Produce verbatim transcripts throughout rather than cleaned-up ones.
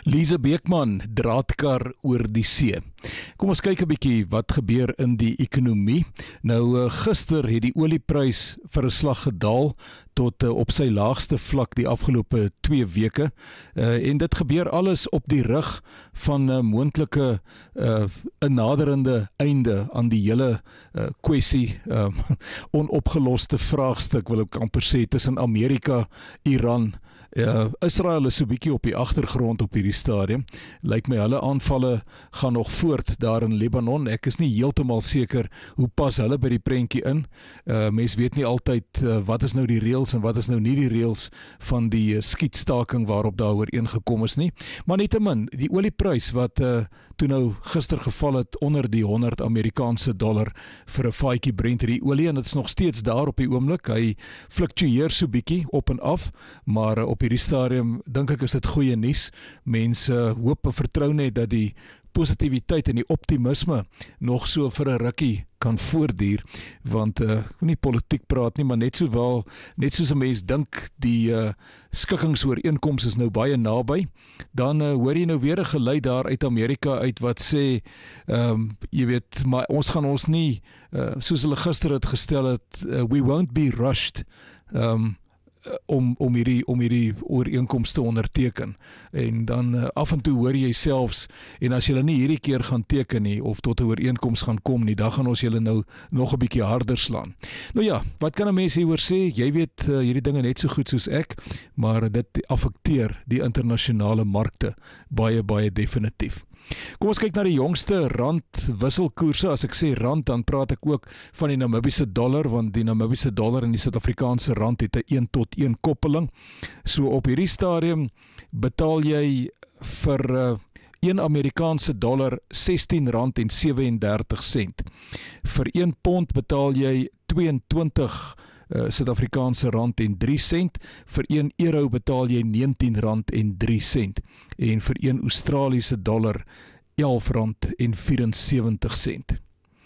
Lise Beekman, draadkar oor die see. Kom ons kyk 'n bietjie wat gebeur in die ekonomie. Nou gister het die olieprys vir 'n slag gedaal tot uh, op sy laagste vlak die afgelope twee weke. Uh, en dit gebeur alles op die rug van 'n uh, moontlike uh, 'n naderende einde aan die hele uh, kwessie, uh, onopgeloste vraagstuk wil ek amper sê tussen Amerika, Iran. Uh, Israel is so 'n bietjie op die agtergrond op hierdie stadium. Lyk my hulle aanvalle gaan nog voort daar in Libanon. Ek is nie heeltemal seker hoe pas hulle by die prentjie in. Uh, mens weet nie altyd uh, wat is nou die reëls en wat is nou nie die reëls van die uh, skietstaking waarop daar ooreengekom is nie. Maar nietemin, die olieprys wat uh, toe nou gister geval het onder die honderd Amerikaanse dollar vir 'n vatjie Brent olie, en dit is nog steeds daar op die oomblik. Hy fluktueer so bietjie op en af, maar uh, op hierdie stadium dink ek is dit goeie nuus. Mense hoop en vertrou net dat die positiwiteit en die optimisme nog so vir 'n rukkie kan voortduur, want uh, nie politiek praat nie, maar net so wel, net soos 'n mens dink die uh, skikkingsooreenkoms is nou baie naby, dan uh, hoor jy nou weer 'n geluid daar uit Amerika uit wat sê, um, jy weet, maar ons gaan ons nie, uh, soos hulle gister het gestel het, uh, we won't be rushed, um, om om hierdie om hierdie ooreenkoms te onderteken. En dan uh, af en toe hoor jy selfs, en as julle nie hierdie keer gaan teken nie of tot 'n ooreenkoms gaan kom nie, dan gaan ons julle nou nog 'n bietjie harder slaan. Nou ja, wat kan 'n mens hieroor sê? Jy weet uh, hierdie dinge net so goed soos ek, maar dit affekteer die internasionale markte baie baie definitief. Kom ons kyk na die jongste rand wisselkoerse. As ek sê rand, dan praat ek ook van die Namibiese dollar, want die Namibiese dollar en die Suid-Afrikaanse rand het 'n een tot een koppeling. So op hierdie stadium betaal jy vir uh, een Amerikaanse dollar sestien rand en sewe-en-dertig sent. Vir een pond betaal jy twee-en-twintig Uh, Suid-Afrikaanse rand en drie sent, vir een euro betaal jy negentien rand en drie sent, en vir een Australiese dollar elf rand en vyf-en-sewentig sent.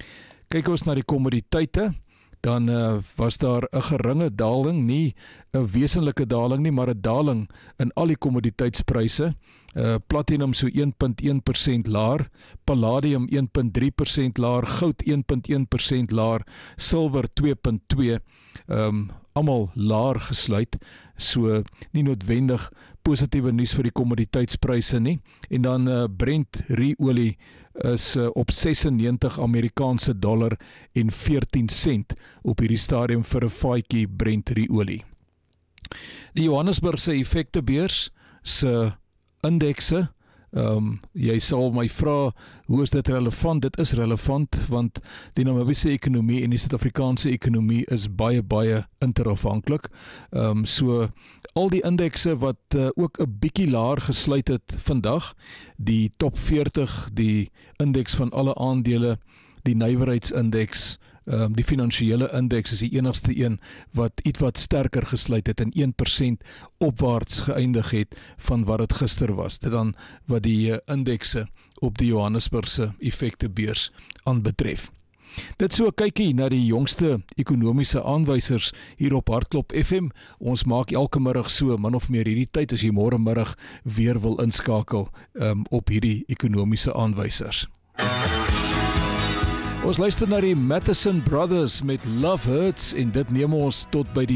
Kyk ons na die kommoditeite, dan uh, was daar 'n geringe daling, nie 'n wesenlike daling nie, maar 'n daling in al die kommoditeitspryse. Uh, platinum so een komma een persent laer, palladium een komma drie persent laer, goud een komma een persent laer, silwer twee komma twee, um, almal laer gesluit, so nie noodwendig positiewe nuus vir die kommoditeitspryse nie. En dan uh, Brent olie is uh, op sesennegentig Amerikaanse dollar en veertien sent op hierdie stadium vir 'n vatjie Brent olie. Die Johannesburgse effektebeurs se indekse, um, jy sal my vra, hoe is dit relevant? Dit is relevant, want die Namibiese ekonomie en die Suid-Afrikaanse ekonomie is baie, baie interafhanklik. Um, so, al die indekse wat uh, ook 'n bietjie laer gesluit het vandag, die top veertig, die indeks van alle aandele, die nywerheidsindeks, Um, die finansiële indeks is die enigste een wat iets wat sterker gesluit het en een persent opwaarts geëindig het van wat dit gister was. Dit dan wat die uh, indekse op die Johannesburgse effektebeurs aanbetref. Dit so 'n kykie na die jongste ekonomiese aanwysers hier op Hartklop F M. Ons maak elke middag so min of meer hierdie tyd as jy môre middag weer wil inskakel um, op hierdie ekonomiese aanwysers. Ons luister na die Matheson Brothers met Love Hurts, en dit neem ons tot by die